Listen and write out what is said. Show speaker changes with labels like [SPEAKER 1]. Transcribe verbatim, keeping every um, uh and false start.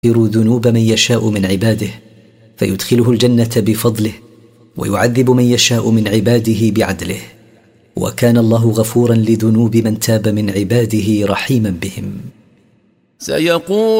[SPEAKER 1] ذنوب من يشاء من عباده فيدخله الجنة بفضله، ويعذب من يشاء من عباده بعدله، وكان الله غفورا لذنوب من تاب من عباده رحيما بهم.
[SPEAKER 2] سيقول